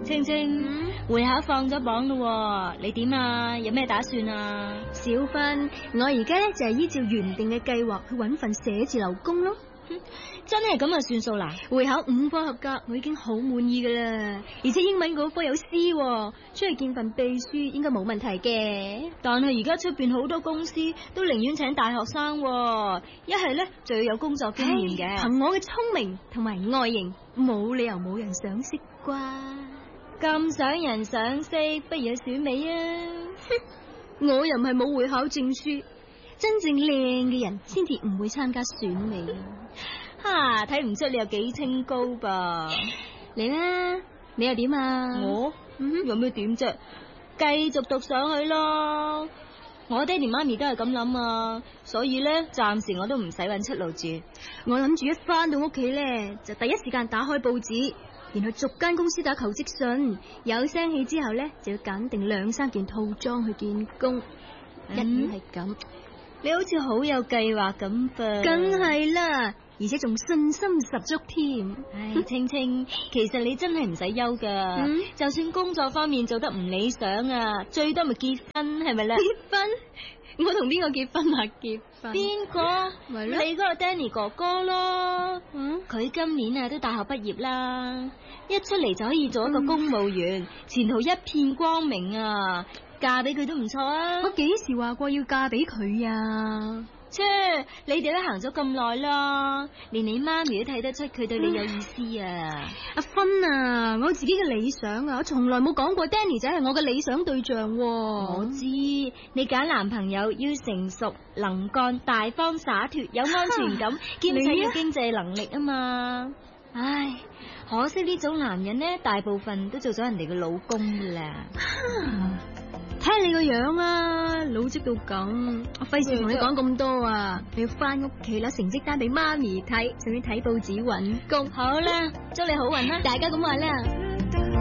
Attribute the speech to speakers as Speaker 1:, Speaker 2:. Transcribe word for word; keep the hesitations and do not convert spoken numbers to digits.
Speaker 1: 青青，
Speaker 2: 嗯，
Speaker 1: 會考放咗榜咯，你點啊？有咩打算啊？
Speaker 2: 小芬，我而家咧就係依照原定嘅計劃去搵份寫字樓工咯。
Speaker 1: 真係咁啊算數啦？
Speaker 2: 會考五科合格，我已經好滿意噶啦，而且英文嗰科有 C，出去見份秘書應該冇問題嘅。
Speaker 1: 但係而家出邊好多公司都寧願請大學生，一係咧就要有工作經驗嘅。
Speaker 2: 憑我嘅聰明同埋外形，冇理由冇人賞識啩。
Speaker 1: 咁想人賞識，不如去選美啊！
Speaker 2: 我又唔係冇會考證書，真正靚嘅人先至唔會參加選美。
Speaker 1: 哈，睇唔出你有幾清高噃。
Speaker 2: 你咧，你又點啊？
Speaker 1: 我
Speaker 2: 嗯
Speaker 1: 有咩點啫？繼續讀上去咯。我爹哋媽咪都係咁諗啊，所以咧暫時我都唔使搵出路住。
Speaker 2: 我諗住一翻到屋企咧，就第一時間打開報紙，然後逐間公司打求職信，有聲氣之後咧就要揀定兩三件套裝去見工，
Speaker 1: 嗯、
Speaker 2: 一於係咁。
Speaker 1: 你好似好有計劃咁噃。
Speaker 2: 梗係啦，而且仲信心十足添。
Speaker 1: 唉，青青，其實你真係唔使憂噶，
Speaker 2: 嗯、
Speaker 1: 就算工作方面做得唔理想啊，最多咪結婚係咪咧？
Speaker 2: 結婚？我同邊個結婚啊？結婚？
Speaker 1: 邊個？
Speaker 2: 咪咯，
Speaker 1: 你嗰個 Danny 哥哥咯。
Speaker 2: 嗯，
Speaker 1: 佢今年啊都大學畢業啦，一出嚟就可以做一個公務員，嗯、前途一片光明啊！嫁俾佢都唔錯啊！
Speaker 2: 我幾時話過要嫁俾佢啊？
Speaker 1: 切，你哋都行咗咁耐啦，連你媽咪都睇得出佢對你有意思啊！
Speaker 2: 阿芬啊，我自己嘅理想啊，我從來冇講過 Danny 仔係我嘅理想對象喎。
Speaker 1: 我知你揀男朋友要成熟、能幹、大方、灑脫、有安全感，兼且有經濟能力啊嘛。唉，可惜呢種男人呢，大部分都做咗人哋嘅老公㗎啦。
Speaker 2: 睇下你個樣啊，老積到咁，我費事同你講咁多啊！你要翻屋企啦，成績單俾媽咪睇，仲要睇報紙搵工。
Speaker 1: 好啦，祝你好運啦，
Speaker 2: 大家咁話啦。